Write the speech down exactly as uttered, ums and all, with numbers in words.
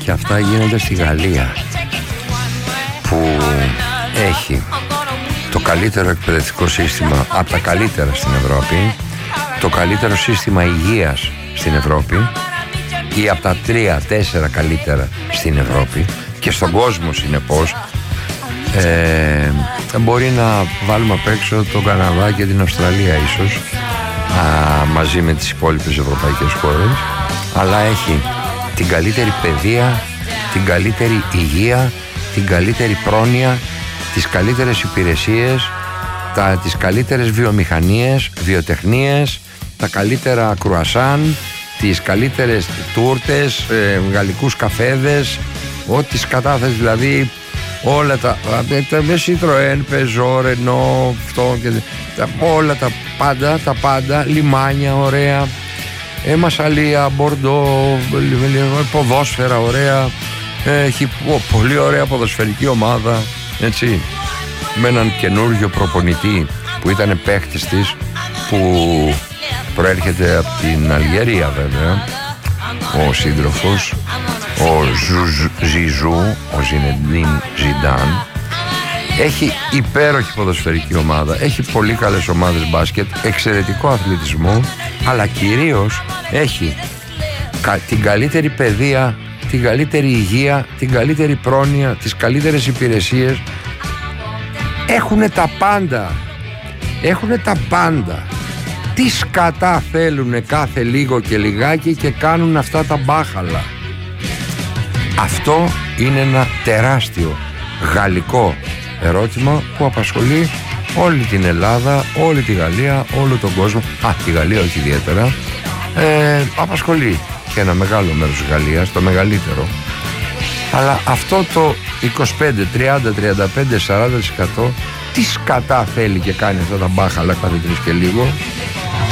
και αυτά γίνονται στη Γαλλία, που έχει το καλύτερο εκπαιδευτικό σύστημα, από τα καλύτερα στην Ευρώπη, το καλύτερο σύστημα υγείας στην Ευρώπη ή από τα τρία, τέσσερα καλύτερα στην Ευρώπη και στον κόσμο συνεπώς. Ε, μπορεί να βάλουμε απ' έξω τον Καναδά και την Αυστραλία ίσως, α, μαζί με τις υπόλοιπες ευρωπαϊκές χώρες, αλλά έχει την καλύτερη παιδεία, την καλύτερη υγεία, την καλύτερη πρόνοια, τις καλύτερες υπηρεσίες, τα, τις καλύτερες βιομηχανίες, βιοτεχνίες, τα καλύτερα κρουασάν, τις καλύτερες τούρτες, ε, γαλλικούς καφέδες, ό,τι σκατάθες, δηλαδή όλα τα, με Citroën, Peugeot, Renault, αυτό και τα, όλα τα πάντα, τα πάντα, λιμάνια ωραία, ε, Μασσαλία, Μπορντό, ποδόσφαιρα ωραία, έχει ο, πολύ ωραία ποδοσφαιρική ομάδα, έτσι, με έναν καινούργιο προπονητή που ήταν παίχτης της, που προέρχεται από την Αλγερία βέβαια, ο σύντροφος, ο Ζιζού, ο Ζινεντίν Ζιντάν. Έχει υπέροχη ποδοσφαιρική ομάδα, έχει πολύ καλές ομάδες μπάσκετ, εξαιρετικό αθλητισμό, αλλά κυρίως έχει την καλύτερη παιδεία, την καλύτερη υγεία, την καλύτερη πρόνοια, τις καλύτερες υπηρεσίες. Έχουνε τα πάντα, έχουνε τα πάντα. Τι σκατά θέλουνε κάθε λίγο και λιγάκι και κάνουν αυτά τα μπάχαλα. Αυτό είναι ένα τεράστιο γαλλικό ερώτημα που απασχολεί όλη την Ελλάδα, όλη τη Γαλλία, όλο τον κόσμο. Α, τη Γαλλία όχι ιδιαίτερα. Ε, απασχολεί και ένα μεγάλο μέρος της Γαλλίας, το μεγαλύτερο. Αλλά αυτό το είκοσι πέντε, τριάντα, τριάντα πέντε, σαράντα τοις εκατό τι σκατά θέλει και κάνει αυτά τα μπάχαλα κάθε τρεις και λίγο.